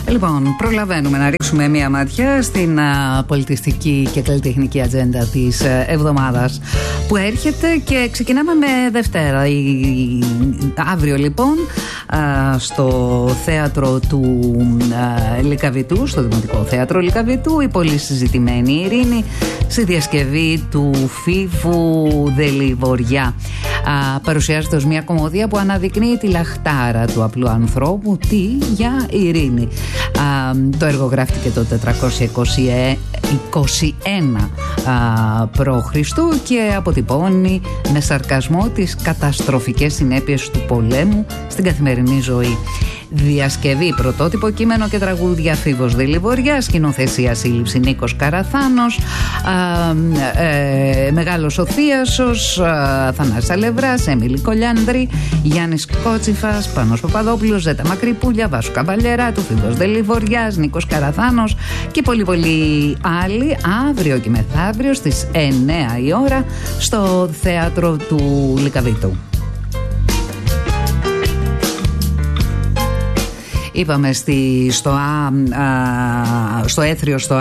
Λοιπόν, προλαβαίνουμε να ρίξουμε μία ματιά στην πολιτιστική και καλλιτεχνική ατζέντα της εβδομάδας που έρχεται και ξεκινάμε με Δευτέρα. Αύριο λοιπόν στο θέατρο του Λυκαβητού, στο Δημοτικό Θέατρο Λυκαβητού, η πολύ συζητημένη Ειρήνη στη διασκευή του Φίβου Δελιβοριά. Παρουσιάζεται ως μια κομμωδία που αναδεικνύει τη λαχτάρα του απλού ανθρώπου. Τι για ειρήνη. Το έργο γράφτηκε το 421 π.Χ. και αποτυπώνει με σαρκασμό τις καταστροφικές συνέπειες του πολέμου στην καθημερινή ζωή. Διασκευή, πρωτότυπο κείμενο και τραγούδια Φίβος Δελιβοριά, σκηνοθεσία σύλληψη Νίκος Καραθάνος, Μεγάλος ο Θίασος, Θανάσης Αλευράς, Έμιλη Κολιάνδρη, Γιάννης Κότσιφας, Πάνος Παπαδόπουλος, Ζέτα Μακρυπούλια, Βάσου Καβαλιεράτου, Φίβος Δελιβοριάς, Νίκος Καραθάνος και πολλοί άλλοι, αύριο και μεθαύριο στις 9 η ώρα στο θέατρο του Λυκαβητού. Είπαμε στο Έθριο, στο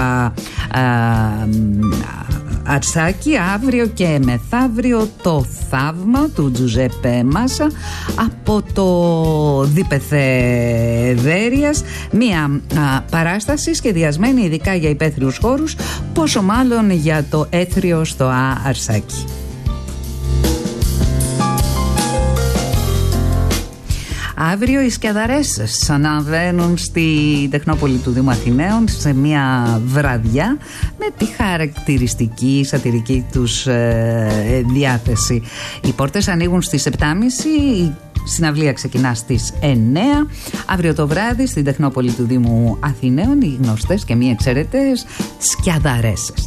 Αρσάκι, αύριο και μεθαύριο το Θαύμα του Τζουζέπε Μάσα από το Δίπεθε Δέρειας, μια παράσταση σχεδιασμένη ειδικά για υπαίθριους χώρους, πόσο μάλλον για το Έθριο στο Αρσάκι. Αύριο οι Σκιαδαρέσες αναβαίνουν στη Τεχνόπολη του Δήμου Αθηναίων σε μια βραδιά με τη χαρακτηριστική σατυρική τους διάθεση. Οι πόρτες ανοίγουν στις 7.30, η συναυλία ξεκινά στις 9. Αύριο το βράδυ στην Τεχνόπολη του Δήμου Αθηναίων οι γνωστές και μη εξαιρετές Σκιαδαρέσες.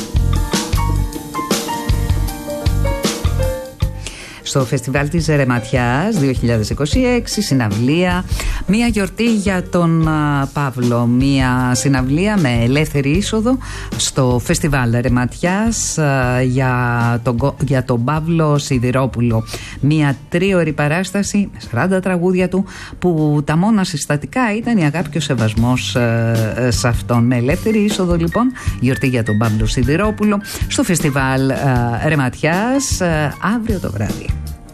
Στο φεστιβάλ της Ρεματιάς 2026 συναυλία, μία γιορτή για τον Παύλο, μία συναυλία με ελεύθερη είσοδο στο φεστιβάλ Ρεματιάς για τον Παύλο Σιδηρόπουλο, μία 3ωρη παράσταση με 40 τραγούδια του που τα μόνα συστατικά ήταν η αγάπη και ο σεβασμός σε αυτόν. Με ελεύθερη είσοδο λοιπόν, γιορτή για τον Παύλο Σιδηρόπουλο στο φεστιβάλ Ρεματιάς αύριο το βράδυ.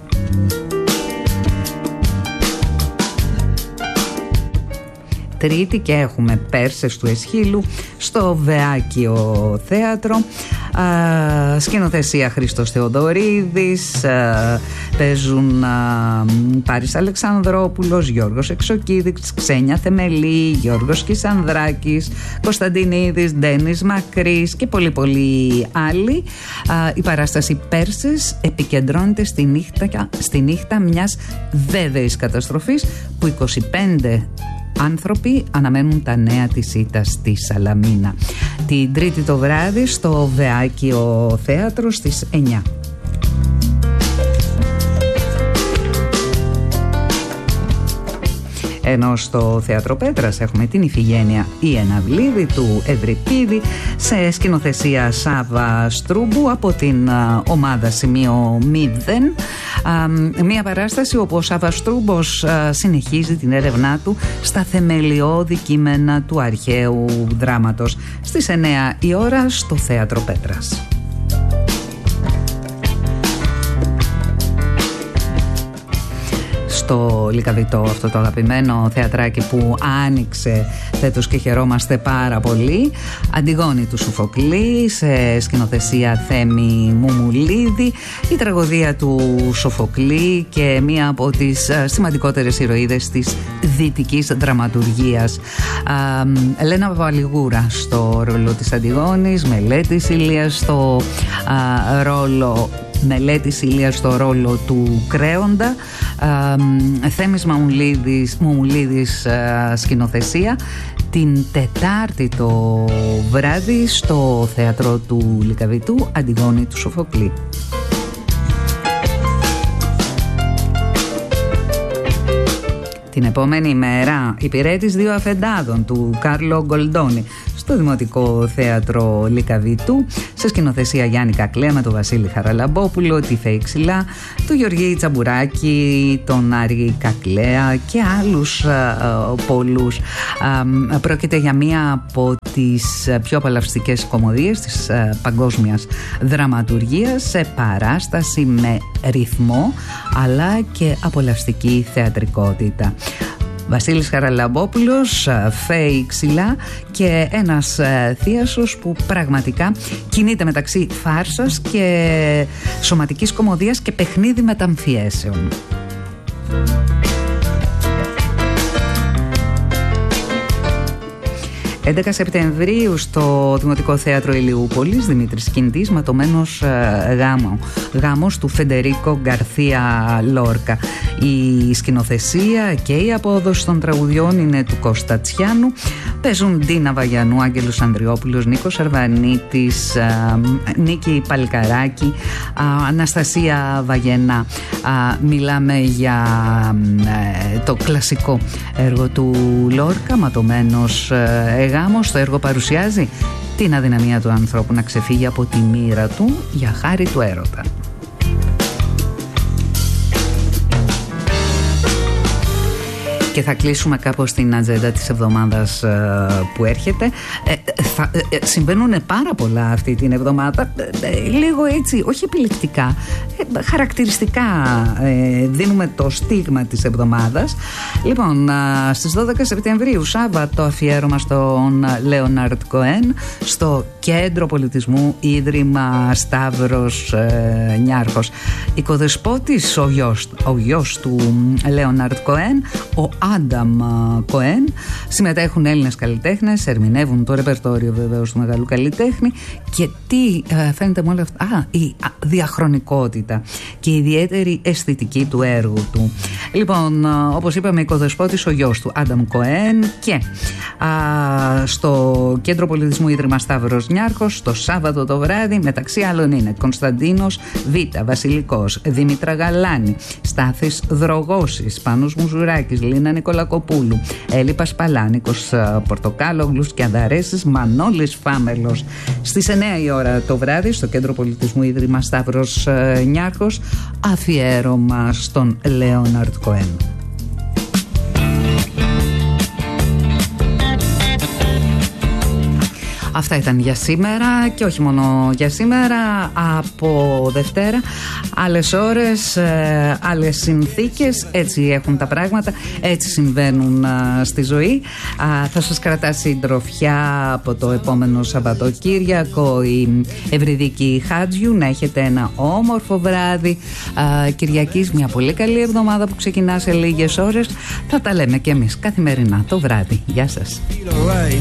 Τρίτη και έχουμε Πέρσες του Εσχύλου στο Βεάκιο Θέατρο, σκηνοθεσία Χρήστος Θεοδωρίδης, παίζουν Πάρης Αλεξανδρόπουλος, Γιώργος Εξοκίδης, Ξένια Θεμελή, Γιώργος Κισανδράκης, Κωνσταντινίδης, Ντένις Μακρύς και πολλοί άλλοι. Η παράσταση Πέρσες επικεντρώνεται στη νύχτα μιας βέβαιης καταστροφής που 25 άνθρωποι αναμένουν τα νέα της ήττας στη Σαλαμίνα. Την Τρίτη το βράδυ στο Βεάκιο Θέατρο στις 9. Ενώ στο Θέατρο Πέτρας έχουμε την Ιφηγένεια η Εναυλίδη του Ευρυπίδη σε σκηνοθεσία Σάβα Στρούμπου από την ομάδα Σημείο 0. Μια παράσταση όπου ο Σάβα Στρούμπος συνεχίζει την έρευνά του στα θεμελιώδη κείμενα του αρχαίου δράματος στις 9 η ώρα στο Θέατρο Πέτρας. Στο Λυκαβητό, αυτό το αγαπημένο θεατράκι που άνοιξε φέτος και χαιρόμαστε πάρα πολύ, Αντιγόνη του Σοφοκλή σε σκηνοθεσία Θέμη Μουμουλίδη, η τραγωδία του Σοφοκλή και μία από τις σημαντικότερες ηρωίδες της δυτικής δραματουργίας. Ελένα Παπαλιγούρα στο ρόλο της Αντιγόνης, Μελέτης Ηλίας στο ρόλο Μελέτης Ηλίας στο ρόλο του Κρέοντα, Θέμης Μουμουλίδης σκηνοθεσία. Την Τετάρτη το βράδυ στο θέατρο του Λυκαβητού, Αντιγόνη του Σοφοκλή. Την επόμενη μέρα υπηρέτης 2 αφεντάδων του Κάρλο Γκολντόνι στο Δημοτικό Θέατρο Λυκαβητού, σε σκηνοθεσία Γιάννη Κακλέα με τον Βασίλη Χαραλαμπόπουλο, τη Φέη Ξυλά, του Γεωργή Τσαμπουράκη, τον Άρη Κακλέα και άλλους πολλούς. Πρόκειται για μία από τις πιο απολαυστικές κομμωδίες της παγκόσμιας δραματουργίας, σε παράσταση με ρυθμό αλλά και απολαυστική θεατρικότητα. Βασίλης Χαραλαμπόπουλος, Φέη Ξυλά και ένας θίασος που πραγματικά κινείται μεταξύ φάρσας και σωματικής κομμωδίας και παιχνίδι μεταμφιέσεων. 11 Σεπτεμβρίου στο Δημοτικό Θέατρο Ηλιούπολης, Δημήτρης Κιντής, ματωμένος γάμος του Φεντερίκο Γκαρθία Λόρκα. Η σκηνοθεσία και η απόδοση των τραγουδιών είναι του Κώστα Τσιάνου. Παίζουν Ντίνα Βαγιανού, Άγγελος Ανδριόπουλος, Νίκος Αρβανίτης, Νίκη Παλικαράκη, Αναστασία Βαγενά. Μιλάμε για το κλασικό έργο του Λόρκα, ματωμένος γάμος. Το έργο παρουσιάζει την αδυναμία του ανθρώπου να ξεφύγει από τη μοίρα του για χάρη του έρωτα. Και θα κλείσουμε κάπως την ατζέντα της εβδομάδας που έρχεται. Συμβαίνουν πάρα πολλά αυτή την εβδομάδα, λίγο έτσι, όχι επιλεκτικά, χαρακτηριστικά δίνουμε το στίγμα της εβδομάδας. Λοιπόν, στις 12 Σεπτεμβρίου, Σάββατο, αφιέρωμα στον Λέοναρντ Κοέν στο Κέντρο Πολιτισμού Ίδρυμα Σταύρος Νιάρχος. Οικοδεσπότης ο γιος του Λέοναρντ Κοέν, ο Άνταμ Κοέν. Συμμετέχουν Έλληνες καλλιτέχνες, ερμηνεύουν το ρεπερτόριο βεβαίως του μεγάλου καλλιτέχνη. Και τι φαίνεται με όλα αυτά? Η διαχρονικότητα και η ιδιαίτερη αισθητική του έργου του. Λοιπόν, όπως είπαμε, οικοδεσπότης ο γιος του Άνταμ Κοέν. Και στο Κέντρο Πολιτισμού Ίδρυμα Σταύρος Νιάρχος το Σάββατο το βράδυ, μεταξύ άλλων, είναι Κωνσταντίνος Β, Βασιλικός, Δήμητρα Γαλάνη, Στάθης Δρογώσης, Πάνος Μουζουράκης, Λίνα Νικολακοπούλου, Έλλη Πασπαλάνικος, Πορτοκάλογλους και Ανδαρέσης, Μανώλης Φάμελος. Στις 9 η ώρα το βράδυ στο Κέντρο Πολιτισμού Ίδρυμα Σταύρος Νιάρχος, αφιέρωμα στον Λέοναρντ Κοέν. Αυτά ήταν για σήμερα και όχι μόνο για σήμερα. Από Δευτέρα άλλες ώρες, άλλες συνθήκες. Έτσι έχουν τα πράγματα, έτσι συμβαίνουν στη ζωή. Θα σας κρατά συντροφιά από το επόμενο Σαββατοκύριακο η Ευρυδίκη Χάτζιου. Να έχετε ένα όμορφο βράδυ Κυριακής, μια πολύ καλή εβδομάδα που ξεκινά σε λίγες ώρες. Θα τα λέμε και εμείς καθημερινά το βράδυ. Γεια σας.